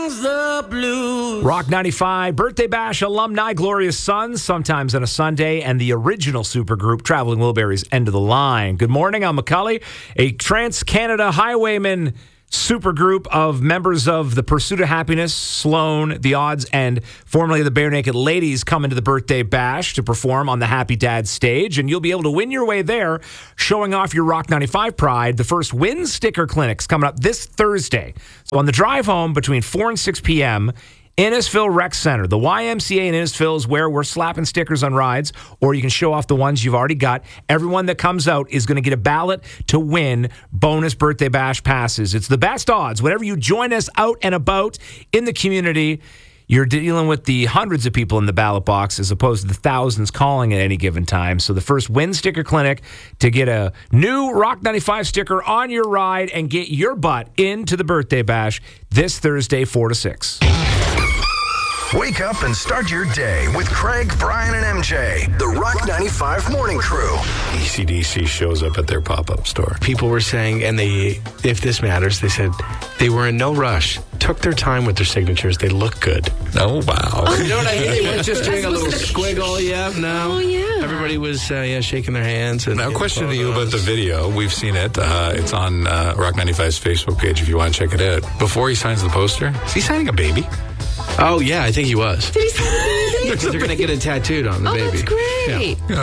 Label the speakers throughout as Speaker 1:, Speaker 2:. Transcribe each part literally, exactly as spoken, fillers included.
Speaker 1: songs the blues.
Speaker 2: Rock ninety-five, Birthday Bash alumni, Glorious Sons, sometimes on a Sunday, and the original supergroup, Traveling Wilburys, End of the Line. Good morning, I'm McCully, a Trans-Canada Highwayman supergroup of members of the Pursuit of Happiness, Sloan, The Odds, and formerly the Bare Naked Ladies come into the Birthday Bash to perform on the Happy Dad stage, and you'll be able to win your way there, showing off your Rock ninety-five pride. The first Win Sticker Clinic's coming up this Thursday. So on the drive home between four and six p.m., Innisfil Rec Center. The Y M C A in Innisfil is where we're slapping stickers on rides, or you can show off the ones you've already got. Everyone that comes out is going to get a ballot to win bonus Birthday Bash passes. It's the best odds. Whenever you join us out and about in the community, you're dealing with the hundreds of people in the ballot box as opposed to the thousands calling at any given time. So the first Win Sticker Clinic to get a new Rock ninety-five sticker on your ride and get your butt into the Birthday Bash this Thursday, four to six.
Speaker 3: Wake up and start your day with Craig, Brian, and M J, the Rock ninety-five Morning Crew.
Speaker 4: A C D C shows up at their pop-up store. People were saying, and they, if this matters, they said they were in no rush, took their time with their signatures. They look good.
Speaker 5: Oh, wow.
Speaker 4: You know what I mean? They were just doing a little squiggle, yeah, no.
Speaker 6: Oh, yeah.
Speaker 4: Everybody was, uh, yeah, shaking their hands. And
Speaker 5: Now, question to you about the video. We've seen it. Uh, it's on uh, Rock ninety-five's Facebook page if you want to check it out. Before he signs the poster, is he signing a baby?
Speaker 4: Oh, yeah, I think he was.
Speaker 6: Did he say
Speaker 4: Because they're going to get it tattooed on the
Speaker 6: Oh,
Speaker 4: baby.
Speaker 6: that's great.
Speaker 4: Yeah.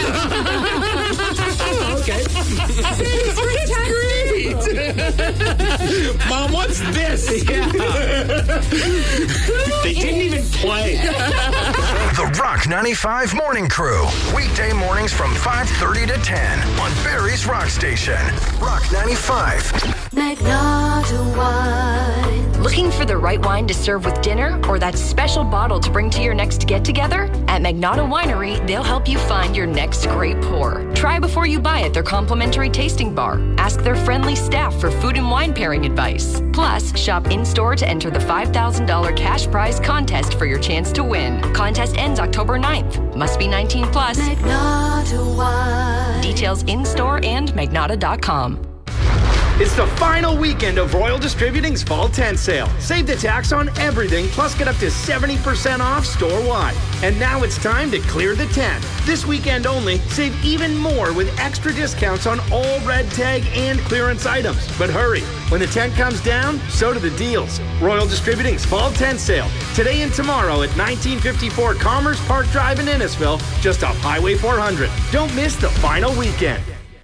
Speaker 5: Okay.
Speaker 6: That's great.
Speaker 1: Mom, what's this?
Speaker 4: Yeah. They didn't even play.
Speaker 3: The Rock ninety-five Morning Crew. Weekday mornings from five thirty to ten on Barry's Rock Station. Rock ninety-five.
Speaker 7: Magnata wine. Looking for the right wine to serve with dinner or that special bottle to bring to your next get-together? At Magnata Winery, they'll help you find your next great pour. Try before you buy at their complimentary tasting bar. Ask their friendly staff for food and wine pairing advice. Plus, shop in-store to enter the five thousand dollars cash prize contest for your chance to win. Contest ends October ninth. Must be nineteen plus.
Speaker 8: Magnata wine.
Speaker 7: Details in-store and magnata dot com.
Speaker 9: It's the final weekend of Royal Distributing's Fall tent sale. Save the tax on everything, plus get up to seventy percent off store-wide. And now it's time to clear the tent. This weekend only, save even more with extra discounts on all red tag and clearance items. But hurry, when the tent comes down, so do the deals. Royal Distributing's Fall tent sale, today and tomorrow at nineteen fifty-four Commerce Park Drive in Innisfil, just off Highway four hundred. Don't miss the final weekend.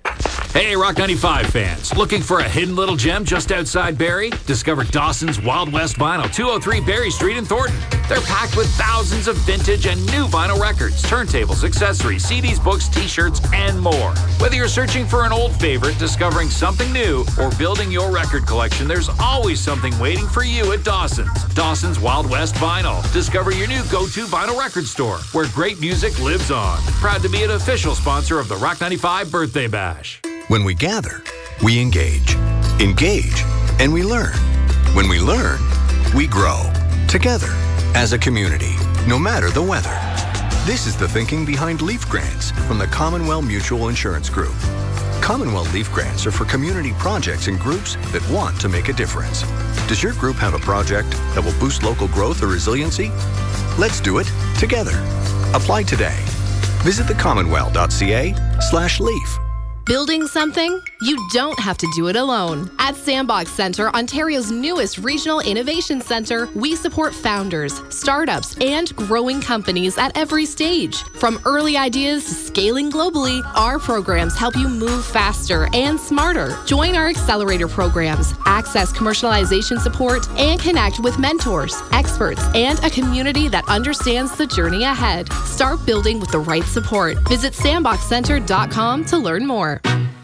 Speaker 10: Hey, Rock ninety-five fans. Looking for a hidden little gem just outside Barrie? Discover Dawson's Wild West Vinyl, two oh three Barrie Street in Thornton. They're packed with thousands of vintage and new vinyl records, turntables, accessories, C Ds, books, t-shirts, and more. Whether you're searching for an old favorite, discovering something new, or building your record collection, there's always something waiting for you at Dawson's. Dawson's Wild West Vinyl. Discover your new go-to vinyl record store, where great music lives on. Proud to be an official sponsor of the Rock ninety-five Birthday Bash.
Speaker 11: When we gather, we engage, engage, and we learn. When we learn, we grow together as a community, no matter the weather. This is the thinking behind Leaf Grants from the Commonwealth Mutual Insurance Group. Commonwealth Leaf Grants are for community projects and groups that want to make a difference. Does your group have a project that will boost local growth or resiliency? Let's do it together. Apply today. Visit the commonwealth dot c a slash leaf.
Speaker 12: Building something? You don't have to do it alone. At Sandbox Center, Ontario's newest regional innovation center, we support founders, startups, and growing companies at every stage. From early ideas to scaling globally, our programs help you move faster and smarter. Join our accelerator programs, access commercialization support, and connect with mentors, experts, and a community that understands the journey ahead. Start building with the right support. Visit sandbox center dot com to learn more.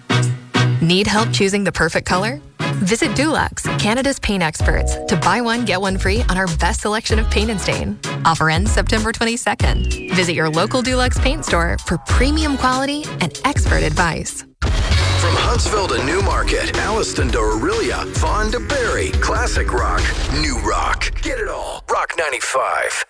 Speaker 13: Need help choosing the perfect color? Visit Dulux, Canada's paint experts, to buy one, get one free on our best selection of paint and stain. Offer ends September twenty-second. Visit your local Dulux paint store for premium quality and expert advice.
Speaker 3: From Huntsville to Newmarket, Alliston to Orillia, Vaughan to Barrie, classic rock, new rock. Get it all. Rock ninety-five.